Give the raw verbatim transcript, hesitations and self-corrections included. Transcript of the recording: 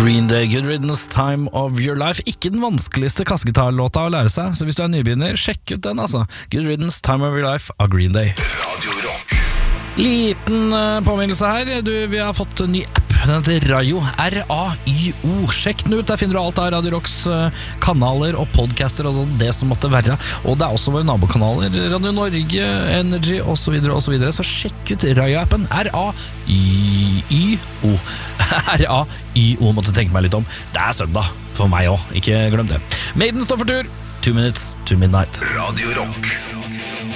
Green Day, Good Riddance, Time of Your Life. Ikke den vanskeligste kassegitarlåta å lære seg, så hvis du er nybegynner, sjekk ut den altså. Good Riddance, Time of Your Life av Green Day. Radio Rock. Liten uh, påminnelse her, du, vi har fått en ny app. Den heter Rayo, R A Y O. Sjekk den ut, der finner du alt av Radio Rocks uh, kanaler og podcaster og sånn, det som måtte være. Og det er også våre nabokanaler, Radio Norge, Energy og så videre og så videre. Så sjekk ut Rayo-appen, R A Y O. R A Y O, måtte tenke meg litt om. Det er søndag for meg også, ikke glem det. Maiden står for tur, two minutes to midnight. Radio Rock.